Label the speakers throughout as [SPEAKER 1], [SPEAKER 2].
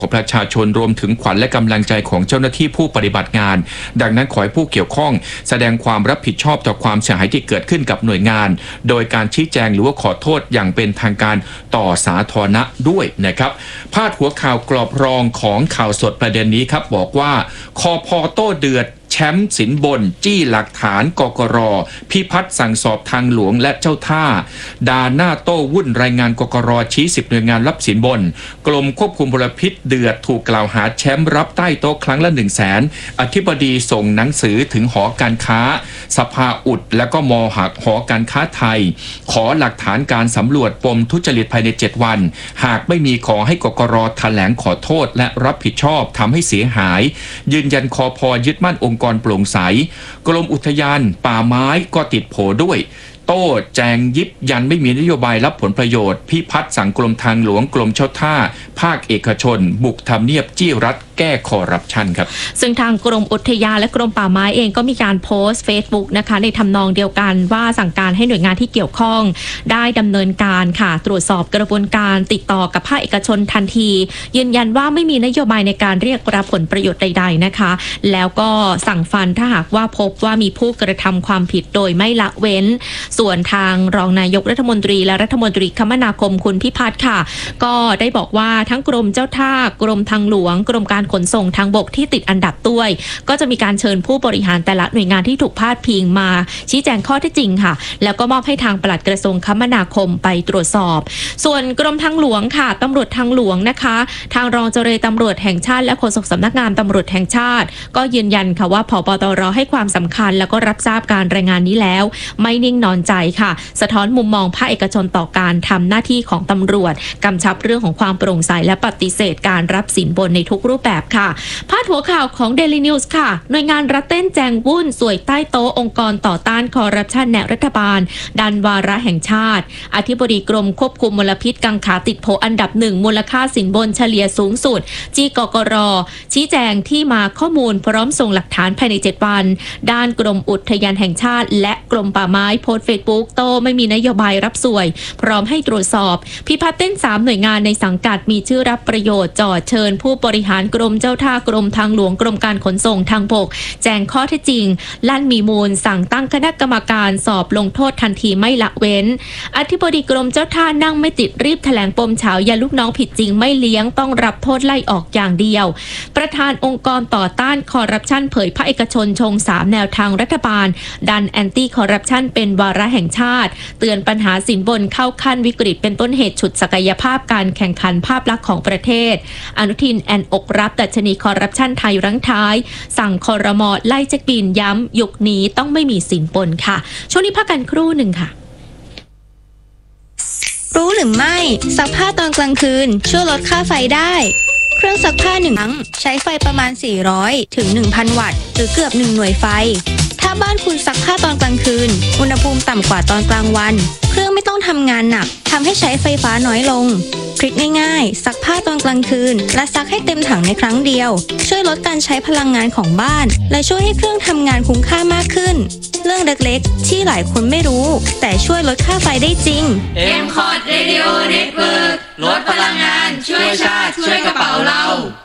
[SPEAKER 1] ของประชาชนรวมถึงขวัญและกำลังใจของเจ้าหน้าที่ผู้ปฏิบัติงานดังนั้นขอให้ผู้เกี่ยวข้องแสดงความรับผิดชอบต่อความเสียหายที่เกิดขึ้นกับหน่วยงานโดยการชี้แจงหรือว่าขอโทษอย่างเป็นทางการต่อสาธารณะด้วยนะครับพาดหัวข่าวกรอบรองของข่าวสดประเด็นนี้ครับบอกว่าคผ.โต้เดือดแชมป์สินบนจี้หลักฐานกกร.พิพัฒน์สั่งสอบทางหลวงและเจ้าท่าด่าหน้าโต้วุ่นรายงานกกร.ชี้10หน่วยงานรับสินบนกรมควบคุมมลพิษเดือดถูกกล่าวหาแชมป์รับใต้โต๊ะครั้งละ 100,000 อธิบดีส่งหนังสือถึงหอการค้าสภาอุดและก็ม.หอการค้าไทยขอหลักฐานการสำรวจปมทุจริตภายใน7วันหากไม่มีขอให้กกร.แถลงขอโทษและรับผิดชอบทำให้เสียหายยืนยันคผ.ยึดมั่นองค์กรโปร่งใสกรมอุทยานป่าไม้ก็ติดโผด้วยโต้แจงยิบยันไม่มีนโยบายรับผลประโยชน์พิพัฒน์สั่งกรมทางหลวงกรมเจ้าท่าภาคเอกชนบุกทำเนียบจี้รัฐแก้คอร์รัปชันครับ
[SPEAKER 2] ซึ่งทางกรมอุทยานและกรมป่าไม้เองก็มีการโพสต์ Facebook นะคะในทำนองเดียวกันว่าสั่งการให้หน่วยงานที่เกี่ยวข้องได้ดำเนินการค่ะตรวจสอบกระบวนการติดต่อกับภาคเอกชนทันทียืนยันว่าไม่มีนโยบายในการเรียกรับผลประโยชน์ใดๆนะคะแล้วก็สั่งฟันถ้าหากว่าพบว่ามีผู้กระทำความผิดโดยไม่ละเว้นส่วนทางรองนายกรัฐมนตรีและรัฐมนตรีคมนาคมคุณพิพัฒน์ค่ะก็ได้บอกว่าทั้งกรมเจ้าท่ากรมทางหลวงกรมการขนส่งทางบกที่ติดอันดับด้วยก็จะมีการเชิญผู้บริหารแต่ละหน่วยงานที่ถูกพาดพิงมาชี้แจงข้อเท็จจริงค่ะแล้วก็มอบให้ทางปลัดกระทรวงคมนาคมไปตรวจสอบส่วนกรมทางหลวงค่ะตำรวจทางหลวงนะคะทางรองเจรตำรวจแห่งชาติและโฆษกสำนักงานตำรวจแห่งชาติก็ยืนยันค่ะว่าผบ.ตร.ให้ความสำคัญแล้วก็รับทราบการรายงานนี้แล้วไม่นิ่งนอนใจค่ะสะท้อนมุมมองภาคเอกชนต่อการทำหน้าที่ของตำรวจกำชับเรื่องของความโปร่งใสและปฏิเสธการรับสินบนในทุกรูปแบบค่ะพาดหัวข่าวของ Daily News ค่ะหน่วยงานรัฐเต้นแจงวุ่นสวยใต้โต๊ะองค์กรต่อต้านคอร์รัปชันแนวรัฐบาลดันวาระแห่งชาติอธิบดีกรมควบคุมมลพิษกังขาติดโผอันดับ1มูลค่าสินบนเฉลี่ยสูงสุดจี้กกร.ชี้แจงที่มาข้อมูลพร้อมส่งหลักฐานภายใน7วันด้านกรมอุทยานแห่งชาติและกรมป่าไม้โพสต์ Facebook โต้ไม่มีนโยบายรับสวยพร้อมให้ตรวจสอบพิพัฒน์เต้น3หน่วยงานในสังกัดมีชื่อรับประโยชน์จ่อเชิญผู้บริหารกรมเจ้าท่ากรมทางหลวงกรมการขนส่งทางบกแจ้งข้อเท็จจริงลั่นมีมูลสั่งตั้งคณะกรรมการสอบลงโทษทันทีไม่ละเว้นอธิบดีกรมเจ้าท่านั่งไม่ติดรีบแถลงปมเฉาอย่าลูกน้องผิดจริงไม่เลี้ยงต้องรับโทษไล่ออกอย่างเดียวประธานองค์กรต่อต้านคอร์รัปชันเผยภาคเอกชนชง3แนวทางรัฐบาลดันแอนตี้คอร์รัปชันเป็นวาระแห่งชาติเตือนปัญหาสินบนเข้าขั้นวิกฤตเป็นต้นเหตุฉุดศักยภาพการแข่งขันภาพลักษณ์ของประเทศอนุทินแอนอกรับดัชนีคอร์รัปชันไทยรั้งท้ายสั่งครม.ไล่เช็คบินย้ำยุคนี้ต้องไม่มีสินบนค่ะช่วงนี้พักกันครู่หนึ่งค่ะ
[SPEAKER 3] รู้หรือไม่ซักผ้าตอนกลางคืนช่วยลดค่าไฟได้เครื่องซักผ้า1ครั้งใช้ไฟประมาณ400ถึง 1,000 วัตต์หรือเกือบ1หน่วยไฟถ้าบ้านคุณซักผ้าตอนกลางคืนอุณหภูมิต่ำกว่าตอนกลางวันเครื่องไม่ต้องทำงานหนักทำให้ใช้ไฟฟ้าน้อยลงทริคง่ายๆซักผ้าตอนกลางคืนและซักให้เต็มถังในครั้งเดียวช่วยลดการใช้พลังงานของบ้านและช่วยให้เครื่องทำงานคุ้มค่ามากขึ้นเรื่องเล็กๆที่หลายคนไม่รู้แต่ช่วยลดค่าไฟได้จริง
[SPEAKER 4] M-Cot Radio Network ลดพลังงานช่วยชาติช่วยกระเป๋าเรา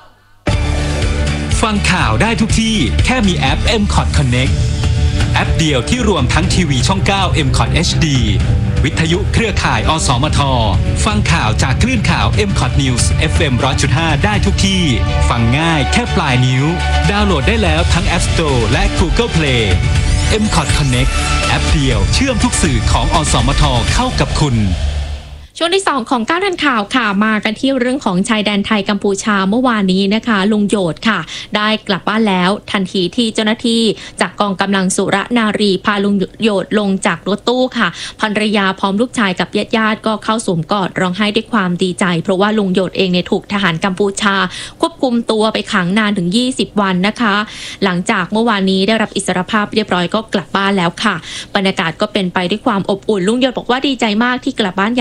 [SPEAKER 5] ฟังข่าวได้ทุกที่แค่มีแอป M-Cot Connect แอปเดียวที่รวมทั้งทีวีช่อง 9 M-Cot HD วิทยุเครือข่ายอสมทฟังข่าวจากคลื่นข่าว M-Cot News FM 100.5 ได้ทุกที่ฟังง่ายแค่ปลายนิ้วดาวน์โหลดได้แล้วทั้ง App Store และ Google Play M-Cot Connect แอปเดียวเชื่อมทุกสื่อของอสมทเข้ากับคุณ
[SPEAKER 2] ช่วงที่2ของ9ทันข่าวค่ะมากันที่เรื่องของชายแดนไทยกัมพูชาเมื่อวานนี้นะคะลุงโยดค่ะได้กลับบ้านแล้วทันทีที่เจ้าหน้าที่จากกองกำลังสุรนารีพาลุงโยดลงจากรถตู้ค่ะภรรยาพร้อมลูกชายกับญาติก็เข้าสวมกอดร้องไห้ด้วยความดีใจเพราะว่าลุงโยดเองเนี่ยถูกทหารกัมพูชาควบคุมตัวไปขังนานถึง20วันนะคะหลังจากเมื่อวานนี้ได้รับอิสรภาพเรียบร้อยก็กลับบ้านแล้วค่ะบรรยากาศก็เป็นไปด้วยความอบอุ่นลุงโยดบอกว่าดีใจมากที่กลับบ้านอย่างปลอดภัย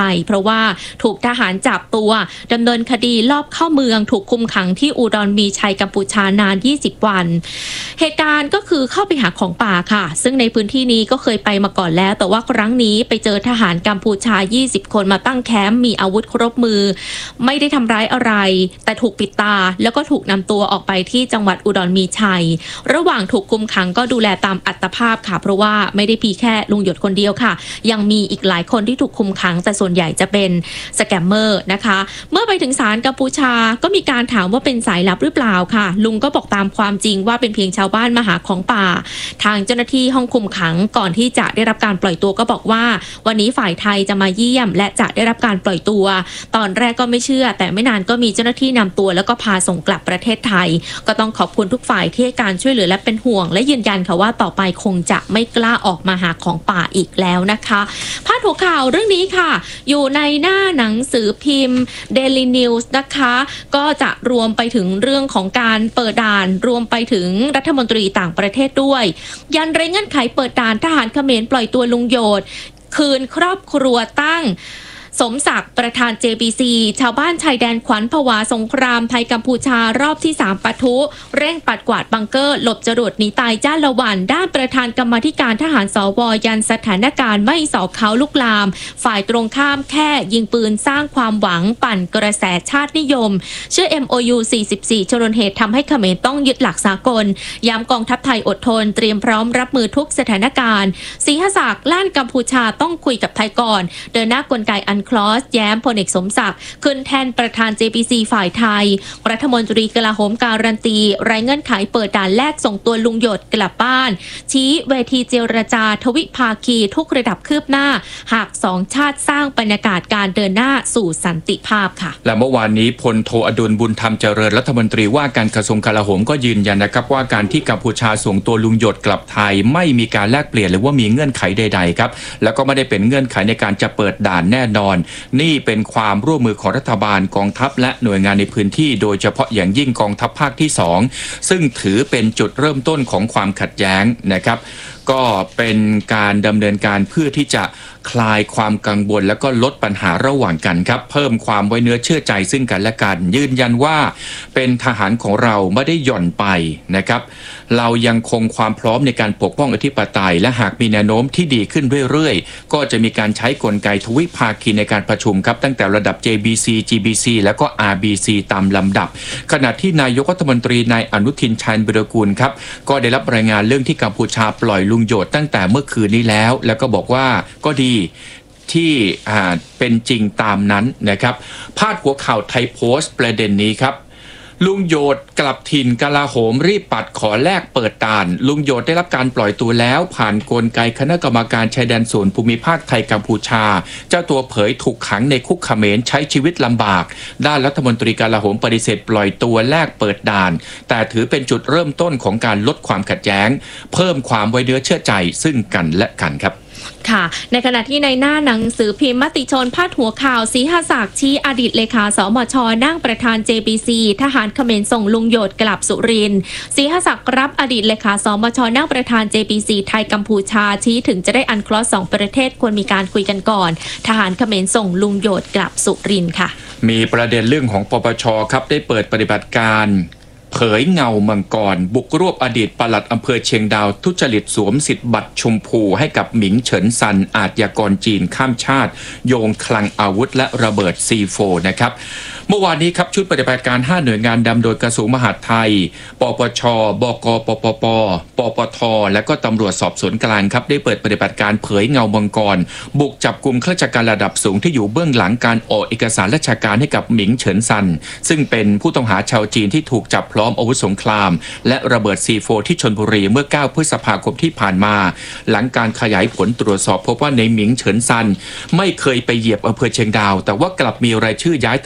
[SPEAKER 2] ภัยเพราะว่าถูกทหารจับตัวดำเนินคดีลอบเข้าเมืองถูกคุมขังที่อุดรมีชัยกัมพูชานาน20 วันเหตุการณ์ก็คือเข้าไปหาของป่าค่ะซึ่งในพื้นที่นี้ก็เคยไปมาก่อนแล้วแต่ว่าครั้งนี้ไปเจอทหารกัมพูชา20 คนมาตั้งแคมป์มีอาวุธครบมือไม่ได้ทำร้ายอะไรแต่ถูกปิดตาแล้วก็ถูกนำตัวออกไปที่จังหวัดอุดรมีชัยระหว่างถูกคุมขังก็ดูแลตามอัตภาพค่ะเพราะว่าไม่ได้มีแค่ลุงหยดคนเดียวค่ะยังมีอีกหลายคนที่ถูกคุมขังแต่ส่วนใหญ่จะเป็นสแกมเมอร์นะคะเมื่อไปถึงศาลกัมพูชาก็มีการถามว่าเป็นสายลับหรือเปล่าค่ะลุงก็บอกตามความจริงว่าเป็นเพียงชาวบ้านมาหาของป่าทางเจ้าหน้าที่ห้องคุมขังก่อนที่จะได้รับการปล่อยตัวก็บอกว่าวันนี้ฝ่ายไทยจะมาเยี่ยมและจะได้รับการปล่อยตัวตอนแรกก็ไม่เชื่อแต่ไม่นานก็มีเจ้าหน้าที่นำตัวแล้วก็พาส่งกลับประเทศไทยก็ต้องขอบคุณทุกฝ่ายที่ให้การช่วยเหลือและเป็นห่วงและยืนยันค่ะว่าต่อไปคงจะไม่กล้าออกมาหาของป่าอีกแล้วนะคะพาดหัวข่าวเรื่องนี้ค่ะอยู่ในหน้าหนังสือพิมพ์ Daily News นะคะก็จะรวมไปถึงเรื่องของการเปิดด่านรวมไปถึงรัฐมนตรีต่างประเทศด้วยยันไร้เงื่อนไขเปิดด่านทหารเขมรปล่อยตัวลุงโยดคืนครอบครัวตั้งสมศักดิ์ประธาน JBC ชาวบ้านชายแดนขวัญผวาสงครามไทยกัมพูชารอบที่3ปะทุเร่งปัดกวาดบังเกอร์หลบจรวดหนีตายจ้าละวันด้านประธานกรรมาธิการทหารสวยันสถานการณ์ไม่สอเขาลุกลามฝ่ายตรงข้ามแค่ยิงปืนสร้างความหวังปั่นกระแสชาตินิยมชื่อ MOU 44ชนวนเหตุทำให้เขมรต้องยึดหลักสากลย้ำกองทัพไทยอดทนเตรียมพร้อมรับมือทุกสถานการณ์ศรีหศักดิ์ล้านกัมพูชาต้องคุยกับไทยก่อนเดินหน้ากลไกอันคลอสแย้มพลเอกสมศักดิ์ขึ้นแทนประธาน JPC ฝ่ายไทยรัฐมนตรีกลาโหมการันตีไร้เงื่อนไขเปิดด่านแรกส่งตัวลุงหยดกลับบ้านชี้เวทีเจรจาทวิภาคีทุกระดับคืบหน้าหากสองชาติสร้างบรรยากาศการเดินหน้าสู่สันติภาพค่ะ
[SPEAKER 1] และเมื่อวานนี้พลโทอดุลบุญธรรมเจริญรัฐมนตรีว่าการกระทรวงกลาโหมก็ยืนยันนะครับว่าการที่กัมพูชาส่งตัวลุงหยดกลับไทยไม่มีการแลกเปลี่ยนหรือว่ามีเงื่อนไขใดๆครับแล้วก็ไม่ได้เป็นเงื่อนไขในการจะเปิดด่านแน่นอนนี่เป็นความร่วมมือของรัฐบาลกองทัพและหน่วยงานในพื้นที่โดยเฉพาะอย่างยิ่งกองทัพภาคที่2ซึ่งถือเป็นจุดเริ่มต้นของความขัดแย้งนะครับก็เป็นการดำเนินการเพื่อที่จะคลายความกังวลแล้วก็ลดปัญหาระหว่างกันครับเพิ่มความไว้เนื้อเชื่อใจซึ่งกันและกันยืนยันว่าเป็นทหารของเราไม่ได้หย่อนไปนะครับเรายังคงความพร้อมในการปกป้องอธิปไตยและหากมีแนวโน้มที่ดีขึ้นเรื่อยๆก็จะมีการใช้กลไกทวิภาคีในการประชุมครับตั้งแต่ระดับ JBC GBC แล้วก็ RBC ตามลำดับขณะที่นายกรัฐมนตรีนายอนุทินชาญวิรากูลครับก็ได้รับรายงานเรื่องที่กัมพูชาปล่อยลุงโยดตั้งแต่เมื่อคืนนี้แล้วก็บอกว่าก็ดีที่เป็นจริงตามนั้นนะครับพาดหัวข่าวไทยโพสต์ประเด็นนี้ครับลุงโยดกลับถิ่นกลาโหมรีบปัดขอแลกเปิดด่านลุงโยดได้รับการปล่อยตัวแล้วผ่านกลไกคณะกรรมการชายแดนส่วนภูมิภาคไทยกัมพูชาเจ้าตัวเผยถูกขังในคุกเขมรใช้ชีวิตลำบากด้านรัฐมนตรีกลาโหมปฏิเสธปล่อยตัวแลกเปิดด่านแต่ถือเป็นจุดเริ่มต้นของการลดความขัดแย้งเพิ่มความไว้เนื้อเชื่อใจซึ่งกันและกันครับ
[SPEAKER 2] ค่ะในขณะที่ในหน้าหนังสือพิมพ์มติชนพาดหัวข่าวศรีหศักดิ์ชี้อดีตเลขาสมชนั่งประธาน JPC ทหารเขมรส่งลุงโยดกลับสุรินทร์ศรีหศักดิ์รับอดีตเลขาสมชนั่งประธาน JPC ไทยกัมพูชาชี้ถึงจะได้อันคลอส2ประเทศควรมีการคุยกันก่อนทหารเขมรส่งลุงโยดกลับสุรินทร์ค่ะ
[SPEAKER 1] มีประเด็นเรื่องของปปชครับได้เปิดปฏิบัติการเผยเงามังกรบุกรวบอดีตปลัดอำเภอเชียงดาวทุจริตสวมสิทธิ์บัตรชมพูให้กับหมิงเฉินซันอาชญากรจีนข้ามชาติโยงคลังอาวุธและระเบิด C4 นะครับเมื่อวานนี้ครับชุดปฏิบัติการ5หน่วยงานนำโดยกระทรวงมหาดไทยปปชบกปปปปปทและก็ตำรวจสอบสวนกลางครับได้เปิดปฏิบัติการเผยเงามังกรบุกจับกุมข้าราชการระดับสูงที่อยู่เบื้องหลังการออกเอกสารราชการให้กับหมิงเฉินซันซึ่งเป็นผู้ต้องหาชาวจีนที่ถูกจับพร้อมอาวุธสงครามและระเบิด C4 ที่ชลบุรีเมื่อ9พฤษภาคมที่ผ่านมาหลังการขยายผลตรวจสอบพบว่าในหมิงเฉินซันไม่เคยไปเหยียบอำเภอเชียงดาวแต่ว่ากลับมีรายชื่อย้ายทะเบียนบ้าน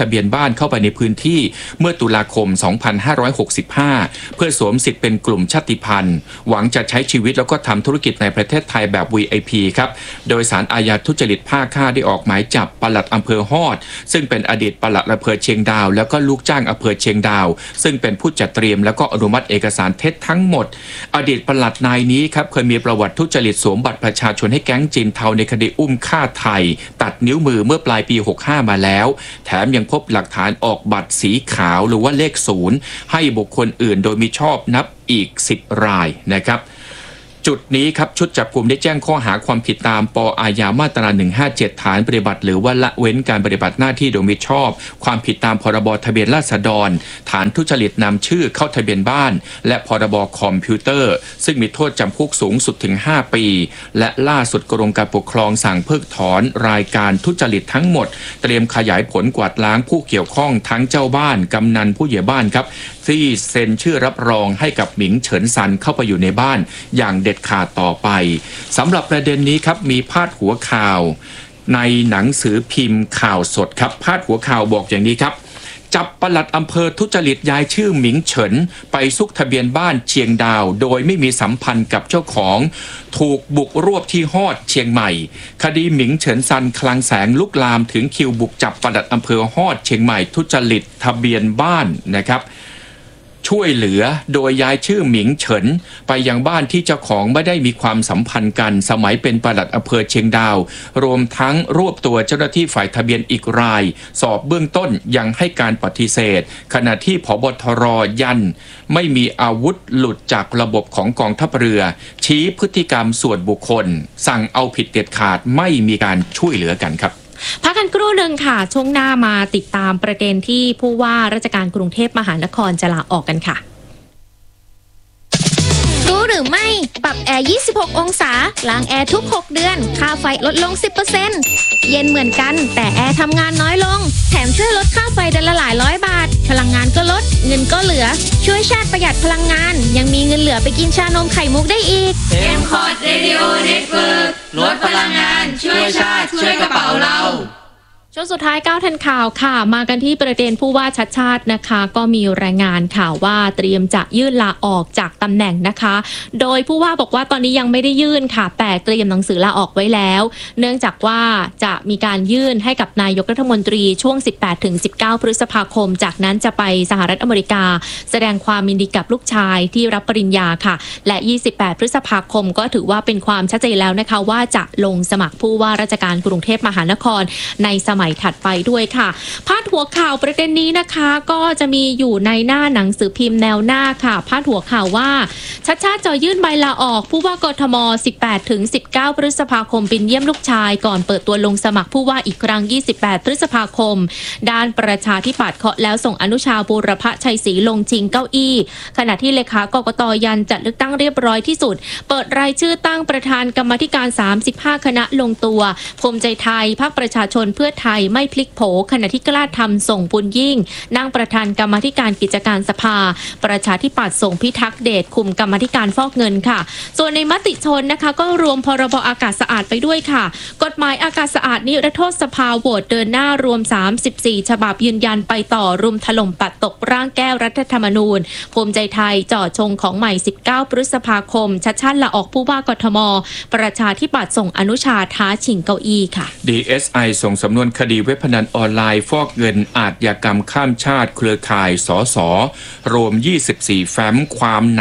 [SPEAKER 1] านเข้าไปในพื้นที่เมื่อตุลาคม 2565 เพื่อสวมสิทธิ์เป็นกลุ่มชาติพันธุ์หวังจะใช้ชีวิตแล้วก็ทำธุรกิจในประเทศไทยแบบ VIP ครับโดยศาลอาญาทุจริตภาค 5ได้ออกหมายจับปลัดอำเภอฮอดซึ่งเป็นอดีตปลัดอำเภอเชียงดาวแล้วก็ลูกจ้างอำเภอเชียงดาวซึ่งเป็นผู้จัดเตรียมแล้วก็อนุมัติเอกสารเท็จทั้งหมดอดีตปลัดนายนี้ครับเคยมีประวัติทุจริตสวมบัตรประชาชนให้แก๊งจีนเทาในคดีอุ้มฆ่าไทยตัดนิ้วมือเมื่อปลายปี 65 มาแล้วแถมยังพบหลักฐานออกบัตรสีขาวหรือว่าเลข0ให้บุคคลอื่นโดยมิชอบนับอีก10 รายนะครับจุดนี้ครับชุดจับกุมได้แจ้งข้อหาความผิดตามป.อาญามาตรา 157 ฐานปฏิบัติหรือว่าละเว้นการปฏิบัติหน้าที่โดยมิชอบความผิดตามพรบทะเบียนราษฎรฐานทุจริตนำชื่อเข้าทะเบียนบ้านและพรบคอมพิวเตอร์ซึ่งมีโทษจำคุกสูงสุดถึง5 ปีและล่าสุดกรมการปกครองสั่งเพิกถอนรายการทุจริตทั้งหมดเตรียมขยายผลกวาดล้างผู้เกี่ยวข้องทั้งเจ้าบ้านกำนันผู้ใหญ่บ้านครับที่เซ็นชื่อรับรองให้กับหมิงเฉินซันเข้าไปอยู่ในบ้านอย่างเด็ดขาดต่อไปสำหรับประเด็นนี้ครับมีพาดหัวข่าวในหนังสือพิมพ์ข่าวสดครับพาดหัวข่าวบอกอย่างนี้ครับจับปลัดอำเภอทุจริตย้ายชื่อหมิงเฉินไปซุกทะเบียนบ้านเชียงดาวโดยไม่มีสัมพันธ์กับเจ้าของถูกบุกรวบที่ฮอดเชียงใหม่คดีหมิงเฉินซันคลังแสงลุกลามถึงคิวบุกจับปลัดอำเภอฮอดเชียงใหม่ทุจริตทะเบียนบ้านนะครับช่วยเหลือโดยย้ายชื่อหมิงเฉินไปยังบ้านที่เจ้าของไม่ได้มีความสัมพันธ์กันสมัยเป็นปลัดอำเภอเชียงดาวรวมทั้งรวบตัวเจ้าหน้าที่ฝ่ายทะเบียนอีกรายสอบเบื้องต้นยังให้การปฏิเสธขณะที่ผบทรยันไม่มีอาวุธหลุดจากระบบของกองทัพเรือชี้พฤติกรรมส่วนบุคคลสั่งเอาผิดเด็ดขาดไม่มีการช่วยเหลือกันครับ
[SPEAKER 2] พักกันครู่หนึ่งค่ะช่วงหน้ามาติดตามประเด็นที่ผู้ว่าราชการกรุงเทพมหานครจะลาออกกันค่ะ
[SPEAKER 3] รู้หรือไม่ปรับแอร์ 26 องศาล้างแอร์ทุก 6 เดือนค่าไฟลดลง 10% เย็นเหมือนกันแต่แอร์ทำงานน้อยลงแถมช่วยลดค่าไฟเดือนละหลายร้อยบาทพลังงานก็ลดเงินก็เหลือช่วยชาติประหยัดพลังงานยังมีเงินเหลือไปกินชานมไข่มุกได้อีก
[SPEAKER 4] M-Cot Radio Network ลดพลังงานช่วยชาติช่วยกระเป๋าเรา
[SPEAKER 2] ช่วงสุดท้าย9ทันข่าวค่ะมากันที่ประเด็นผู้ว่าชัดชาตินะคะก็มีรายงานข่าวว่าเตรียมจะยื่นลาออกจากตำแหน่งนะคะโดยผู้ว่าบอกว่าตอนนี้ยังไม่ได้ยื่นค่ะแต่เตรียมหนังสือลาออกไว้แล้วเนื่องจากว่าจะมีการยื่นให้กับนายกรัฐมนตรีช่วง 18-19 พฤษภาคมจากนั้นจะไปสหรัฐอเมริกาแสดงความยินดีกับลูกชายที่รับปริญญาค่ะและ28พฤษภาคมก็ถือว่าเป็นความชัดเจนแล้วนะคะว่าจะลงสมัครผู้ว่าราชการกรุงเทพมหานครในสมัยถัดไปด้วยค่ะพาดหัวข่าวประเด็นนี้นะคะก็จะมีอยู่ในหน้าหนังสือพิมพ์แนวหน้าค่ะพาดหัวข่าวว่าชัดชาติจะยื่นใบลาออกผู้ว่ากทม 18-19 พฤษภาคมบินเยี่ยมลูกชายก่อนเปิดตัวลงสมัครผู้ว่าอีกครั้ง28พฤษภาคมด้านประชาธิปัตย์เคาะแล้วส่งอนุชาบูรพชัยศรีลงชิงเก้าอี้ขณะที่เลขากกต.ยันจัดเลือกตั้งเรียบร้อยที่สุดเปิดรายชื่อตั้งประธานกรรมาธิการ35คณะลงตัวภูมิใจไทยพรรคประชาชนเพื่อไทยไม่พลิกโผขณะที่กล้าทำส่งบุญยิ่งนั่งประธานกรรมาธิการกิจการสภาประชาธิปัตย์ส่งพิทักษ์เดชคุมกรรมาธิการฟอกเงินค่ะส่วนในมติชนนะคะก็รวมพรบอากาศสะอาดไปด้วยค่ะกฎหมายอากาศสะอาดนิรโทษสภาโหวตเดินหน้ารวม34ฉบับยืนยันไปต่อรุมถล่มปัดตกร่างแก้รัฐธรรมนูญภูมิใจไทยจ่อชงของใหม่19พฤษภาคมชัดชาติลาออกผู้ว่ากทมประชาธิปัตย์ส่งอนุชาท้าชิงเก้าอี้ค่ะ
[SPEAKER 1] DSI ส่งสำนวนคดีเว็บพนันออนไลน์ฟอกเงินอาชญากรรมข้ามชาติเครือข่ายสสรวม24แฟ้มความหนา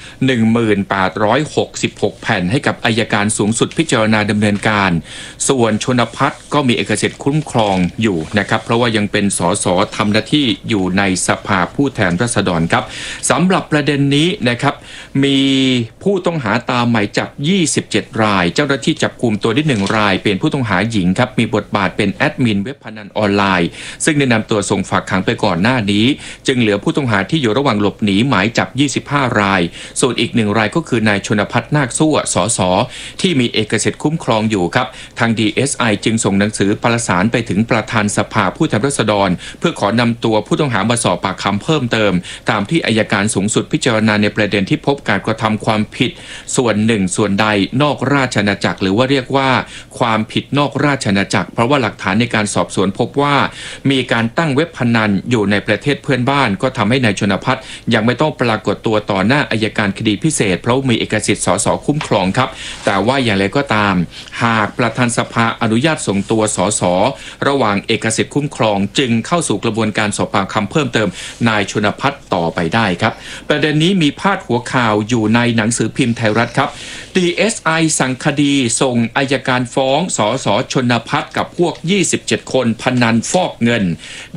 [SPEAKER 1] 1866 แผ่นให้กับอัยการสูงสุดพิจารณาดำเนินการส่วนชนพัฒน์ก็มีเอกสิทธิ์คุ้มครองอยู่นะครับเพราะว่ายังเป็นสสทำหน้าที่อยู่ในสภาผู้แทนราษฎรครับสำหรับประเด็นนี้นะครับมีผู้ต้องหาตามหมายจับ27รายเจ้าหน้าที่จับกุมตัวได้1รายเป็นผู้ต้องหาหญิงครับมีบทบาทเป็นแอดมินเว็บพนันออนไลน์ซึ่งได้นำตัวส่งฝากขังไปก่อนหน้านี้จึงเหลือผู้ต้องหาที่อยู่ระหว่างหลบหนีหมายจับ25รายส่วนอีก1รายก็คือนายชนพัฒน์นาคสั่วสสที่มีเอกสิทธิ์คุ้มครองอยู่ครับทาง DSI จึงส่งหนังสือประสานไปถึงประธานสภาผู้แทนราษฎรเพื่อขอนำตัวผู้ต้องหามาสอบปากคำเพิ่มเติมตามที่อัยการสูงสุดพิจารณาในประเด็นที่พบการกระทำความผิดส่วนหนึ่งส่วนใดนอกราชอาณาจักรหรือว่าเรียกว่าความผิดนอกราชอาณาจักรเพราะว่าหลักฐานในการสอบสวนพบว่ามีการตั้งเว็บพนันอยู่ในประเทศเพื่อนบ้านก็ทำให้นายชนพัฒน์ยังไม่ต้องปรากฏตัวต่อหน้าอัยการคดีพิเศษเพราะมีเอกสิทธิ์สสคุ้มครองครับแต่ว่าอย่างไรก็ตามหากประธานสภาอนุญาตส่งตัวสสระหว่างเอกสิทธิ์คุ้มครองจึงเข้าสู่กระบวนการสอบปากคำเพิ่มเติมนายชนพัฒน์ต่อไปได้ครับประเด็นนี้มีพาดหัวข่าวอยู่ในหนังสือพิมพ์ไทยรัฐครับ DSI สั่งคดีส่งอัยการฟ้องสสชนพัฒน์กับพวก27คนพนันฟอกเงิน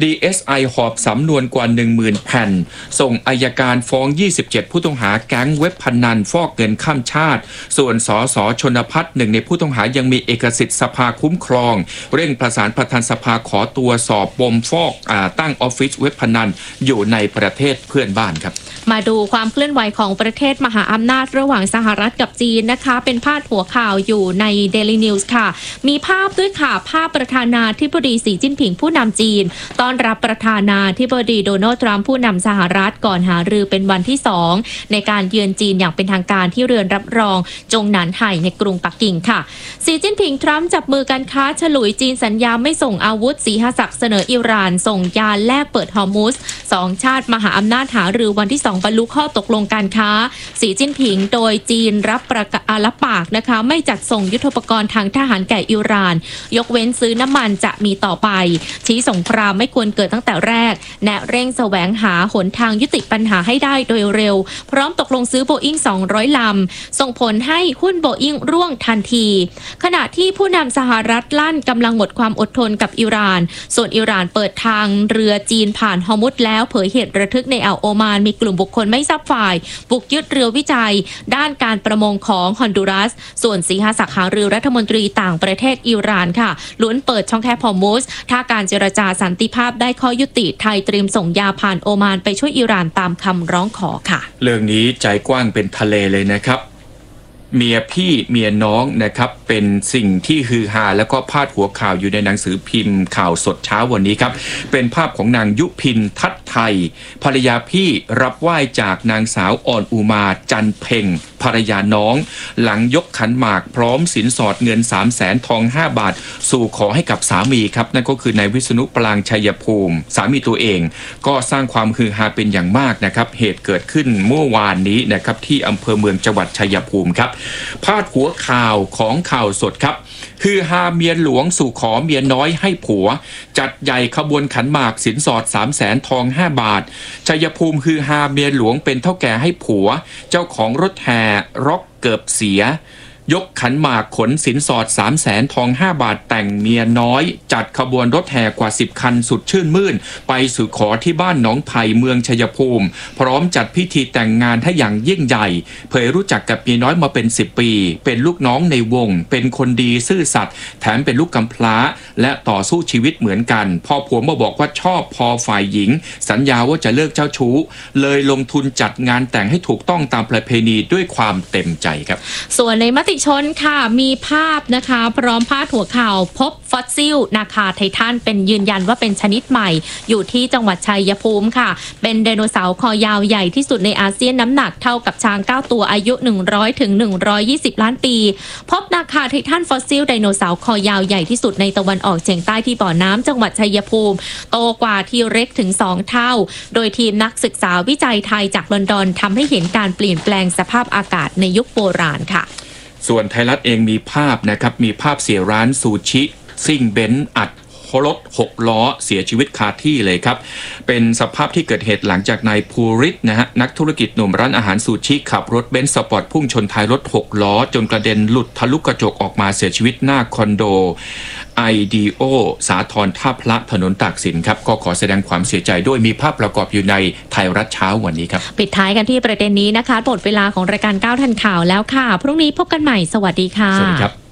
[SPEAKER 1] DSI หอบสำนวนกว่า 10,000 แผ่นส่งอัยการฟ้อง27ผู้ต้องหาแก๊งเว็บพนันฟอกเงินข้ามชาติส่วนสสชนพัฒน์หนึ่งในผู้ต้องหายังมีเอกสิทธิ์สภาคุ้มครองเร่งประสานประธานสภาขอตัวสอบปมฟอกตั้งออฟฟิศเว็บพนันอยู่ในประเทศเพื่อนบ้านครับ
[SPEAKER 2] มาดูความเคลื่อนไหวของประเทศมหาอำนาจระหว่างสหรัฐกับจีนนะคะเป็นพาดหัวข่าวอยู่ใน Daily News ค่ะมีภาพด้วยค่ะภาพประธานาธิบดีสีจิ้นผิงผู้นำจีนต้อนรับประธานาธิบดีโดนัลด์ทรัมป์ผู้นำสหรัฐก่อนหารือเป็นวันที่2ในการเยือนจีนอย่างเป็นทางการที่เรือนรับรองจงหนานไห่ในกรุงปักกิ่งค่ะสีจิ้นผิงทรัมป์จับมือกันค้าฉลุยจีนสัญญาไม่ส่งอาวุธสีหศักดิ์เสนออิหร่านส่งยานแลกเปิดฮอร์มุส2ชาติมหาอำนาจหารือวันที่2บรรลุข้อตกลงการค้าสีจิ้นผิงโดยจีนรับปากนะคะไม่จัดส่งยุทโธปกรณ์ทางทหารแก่อิหร่านยกเว้นซื้อน้ำมันจะมีต่อไปชี้สงครามไม่ควรเกิดตั้งแต่แรกแนะเร่งแสวงหาหนทางยุติปัญหาให้ได้โดยเร็วพร้อมตกลงซื้อโบอิ้ง200 ลำส่งผลให้หุ้นโบอิ้งร่วงทันทีขณะที่ผู้นำสหรัฐลั่นกำลังหมดความอดทนกับอิหร่านส่วนอิหร่านเปิดทางเรือจีนผ่านฮอร์มุซแล้วเผยเหตุระทึกในอ่าวโอมานมีกลุ่มบุคคลไม่ทราบฝ่ายบุกยึดเรือวิจัยด้านการประมงของฮอนดูรัสส่วนสีหศักดิ์หารือรัฐมนตรีต่างประเทศอิหร่านค่ะล้วนเปิดช่องแคบฮอร์มุซถ้าการเจรจาสันติภาพได้ข้อยุติไทยเตรียมส่งยาผ่านโอมานไปช่วยอิหร่านตามคำร้องขอค่ะ
[SPEAKER 1] เรื่องนี้ใจกว้างเป็นทะเลเลยนะครับเมียพี่เมียน้องนะครับเป็นสิ่งที่ฮือฮาแล้วก็พาดหัวข่าวอยู่ในหนังสือพิมพ์ข่าวสดเช้าวันนี้ครับเป็นภาพของนางยุพินทัศน์ไทยภรรยาพี่รับไหว้จากนางสาวอ่อนอุมาจันเพ็งภรรยาน้องหลังยกขันหมากพร้อมสินสอดเงิน300,000ทอง5 บาทสู่ขอให้กับสามีครับนั่นก็คือนายวิษณุปรางชัยภูมิสามีตัวเองก็สร้างความฮือฮาเป็นอย่างมากนะครับเหตุเกิดขึ้นเมื่อวานนี้นะครับที่อำเภอเมืองจังหวัดชัยภูมิครับพาดหัวข่าวของข่าวสดครับคือฮาเมียหลวงสู่ขอเมียน้อยให้ผัวจัดใหญ่ขบวนขันหมากสินสอด300,000ทอง5 บาทชัยภูมิคือฮาเมียหลวงเป็นเท่าแก่ให้ผัวเจ้าของรถแห่ร็อกเกือบเสียยกขันหมากขนสินสอด300,000ทอง5 บาทแต่งเมียน้อยจัดขบวนรถแห่กว่า10 คันสุดชื่นมื่นไปสู่ขอที่บ้านหนองไผ่เมืองชัยภูมิพร้อมจัดพิธีแต่งงานให้อย่างยิ่งใหญ่เผยรู้จักกับเมียน้อยมาเป็น10 ปีเป็นลูกน้องในวงเป็นคนดีซื่อสัตย์แถมเป็นลูกกำพร้าและต่อสู้ชีวิตเหมือนกันพอผัวมาบอกว่าชอบพอฝ่ายหญิงสัญญาว่าจะเลิกเจ้าชู้เลยลงทุนจัดงานแต่งให้ถูกต้องตามประเพณีด้วยความเต็มใจครับ
[SPEAKER 2] ส่วนในมติชนค่ะมีภาพนะคะพร้อมพาดหัวข่าวพบฟอสซิลนาคาไททันเป็นยืนยันว่าเป็นชนิดใหม่อยู่ที่จังหวัดชัยภูมิค่ะเป็นไดโนเสาร์คอยาวใหญ่ที่สุดในอาเซียนน้ำหนักเท่ากับช้าง9 ตัวอายุ100 ถึง 120 ล้านปีพบนาคาไททันฟอสซิลไดโนเสาร์คอยาวใหญ่ที่สุดในตะวันออกเฉียงใต้ที่บ่อน้ำจังหวัดชัยภูมิโตกว่าทีเร็กถึง2 เท่าโดยทีมนักศึกษาวิจัยไทยจากลอนดอนทำให้เห็นการเปลี่ยนแปลงสภาพอากาศในยุคโบราณค่ะ
[SPEAKER 1] ส่วนไทยรัฐเองมีภาพนะครับมีภาพเสียร้านซูชิซิ่งเบนซ์อัดรถ6 ล้อเสียชีวิตคาที่เลยครับเป็นสภาพที่เกิดเหตุหลังจากนายภูริศนะฮะนักธุรกิจหนุ่มร้านอาหารซูชิขับรถเบนซ์สปอร์ตพุ่งชนท้ายรถ6 ล้อจนกระเด็นหลุดทะลุกระจกออกมาเสียชีวิตหน้าคอนโดIDO สาทรท่าพระถนนตากสินครับก็ขอแสดงความเสียใจด้วยมีภาพประกอบอยู่ในไทยรัฐเช้าวันนี้ครับ
[SPEAKER 2] ปิดท้ายกันที่ประเด็นนี้นะคะหมดเวลาของรายการ9 ทันข่าวแล้วค่ะพรุ่งนี้พบกันใหม่สวัสดีค่ะ
[SPEAKER 1] สวัสดีครับ